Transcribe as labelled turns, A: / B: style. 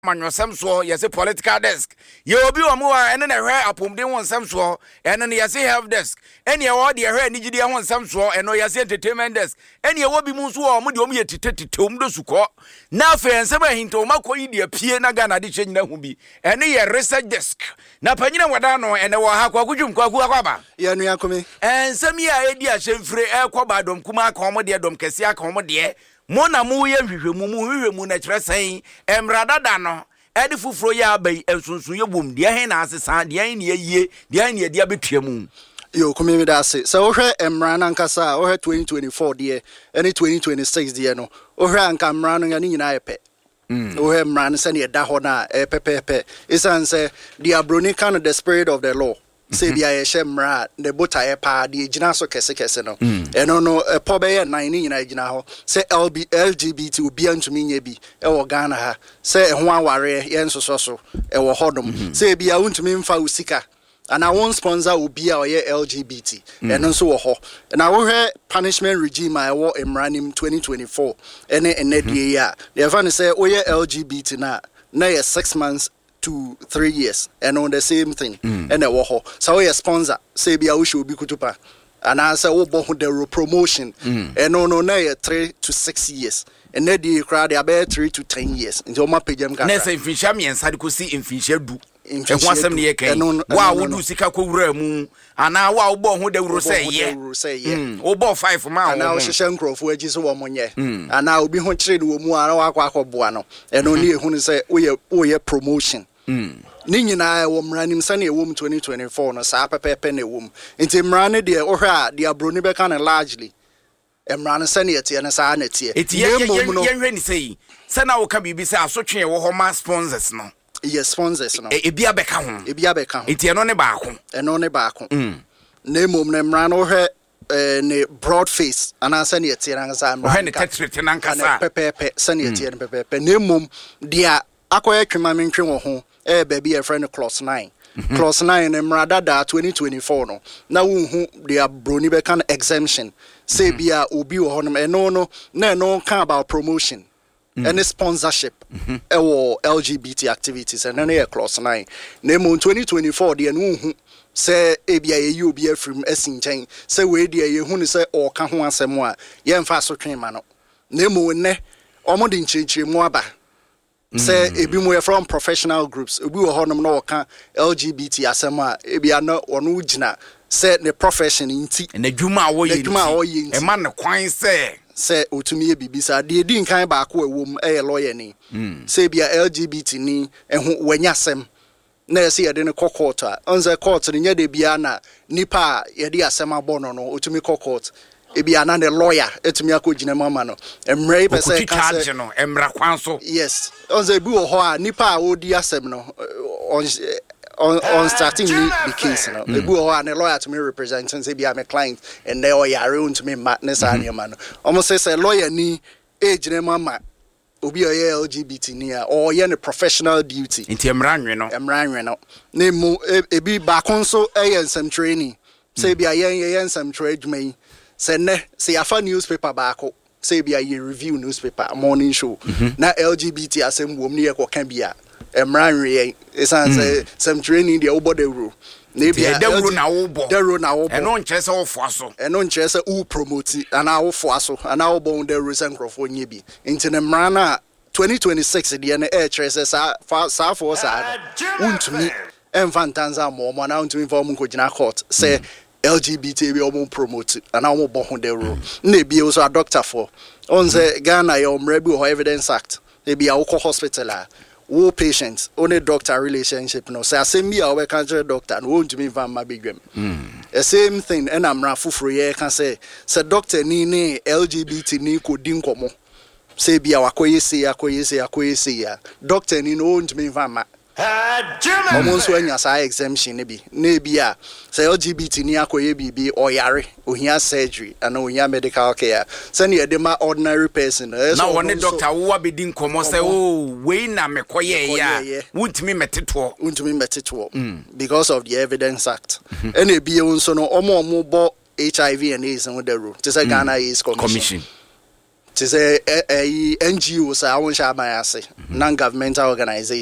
A: Manuasem so yes political desk. You obi omo and then a rare apomden one sam so and then yes help desk. Any award the rare nigidi one sam so and no yes entertainment desk. Any obi mu so omo de omo yetitetetom do suko. Na fe ensem ahinto makoyi de pie na Ghana de chenyi hu bi. Ene ye research desk. Na panyina wada no ene wo ha kwa kudwum kwa kwaba.
B: Ya nua komi.
A: Ensem ya edi ahemfre ekwoba dom kuma ka omo de dom kese aka omo de Mona mu ye hwehwemu na kyerɛ sɛn emrada da no edi fufuro ya abai ensunsun ye bom de hen na asesa de hen ne yie de hen ne de abetua mu
B: yo komi me da se so hwɛ emra na nkasa hwɛ 2024 de any 2026 de no hwɛ anka emra no ya ne nyina yɛpɛ hwɛ emra no sɛ ne da hɔ na pepepe isan sɛ the abroni kind the spirit of the law say bia ye shemra the botaye pa de gina so kese no eno no pobeye 9 ni nyina gina ho say LGBT obi antumi nya bi e wo Ghana ha say ho aware ye nsoso so e wo hodom say bia untumi mfa usika and I won't sponsor obi a ye LGBT eno so wo ho na wo hwe punishment regime I wo emranim 2024 ene die ya the fan say wo ye LGBT na ye 6 months to 3 years and on the same thing and a wo so we sponsor say bia wo should be kutupa and I say wo bo the promotion and no na 3 to 6 years and na the crowd about 3 to 10 years into my pagem ka
A: na say finhia miensa de kosi mfinhia du e ho asem ne ye kan wa wo du sika ko wura mu ana wa wo bo ho da wuro say ye wo bo 5 ma
B: ana wo hyehyɛ nkrofo agi so wo monye ana obi ho kyere ne wo mu ara wa akwakoboa no and no ne ehunu say wo ye promotion ni nyina wo mranim sane ewom 2024 no saa pepepe na ewom enti mrane de ohwe a de abroni beka na largely mrane sane ete na saa na tie
A: yenhwe ni sei sana wo ka bibi say asotwe wo ho ma sponsors no
B: yes sponsors no
A: ebia beka ho enti eno ne baako na emom na mrane ohwe ne broad face ana sane ete na saa mrane ne tetrete na nkasa
B: pepepe sane ete na pepepe na emom dia akoye twema mentwe wo ho baby a friend clause 9 clause 9 emrada da 2024 no na wo hu they are broni be kan exemption say bia obi wo ho no no kan about promotion and sponsorship or LGBT activities and no clause 9 na mo 2024 de no hu say ebia ye obi afrim asinchen say we de ye hu ni say o ka ho asem a ye mfa so twema no na mo ne omo de nchirechire mu aba say ebi mo from professional groups obi wo honom na oka LGBT asema ebi ana ono ugina say the profession inti
A: na dwuma wo yi e ma ne kwan say
B: otumi e bibisa de edi nkan ba ko ewom e lawyer ni say bia LGBT ni eho wanyasem na say ye de ne court a onze court ni nya de bia na nipa ye de asem abono no otumi court ebi ana the lawyer etumi akogina mama no emre pe say
A: charge no emra kwan so
B: yes onze bi wo ho a nipa a odi asem no on starting the case no ebi wo ho a the lawyer to me representing say bi am a client and they all yare to me madness and your man almost say lawyer ni age ne mama obi o ye LGBT ni a or ye ne professional duty
A: nti emra nwe no
B: na mu ebi ba kon so ensem training say bi ye ensem trade say ne say afa newspaper baako say bia ye review newspaper morning show na LGBT asem wom ne ye koka bia emranwe esan say some training the obode ru na bia
A: the ru na wo bo eno nkyere se wo fo
B: aso promote ana wo fo aso ana wo bon the ru senkrofo nye bi nti ne mrana 2026 de na kyere se sa for sa untumi emfantanza mo na untumi for mo kogina court say LGBT be omo promote and I won't bound the rule. Maybe also a doctor for on the Ghana or Mrebu or Evidence Act. Maybe a local hospital, wo patients, only doctor relationship. No, say I say me our country doctor and won't me van my big the same thing, and I'm rafu for ye can say doctor ni LGBT ni could dinkomo. Say be our akoyesi ya. Doctor ni no won't me van my almost when you say exemption maybe say LGBT ni akoye bibi or yare ohia surgery and ohia medical care send you the ordinary person
A: now one doctor wo abedin komo say we na mekoye ya wuntimi meteto
B: because of the Evidence Act and e be nso no omo bo HIV and AIDS on the road to say Ghana AIDS commission to say NGOs are non-governmental organizations.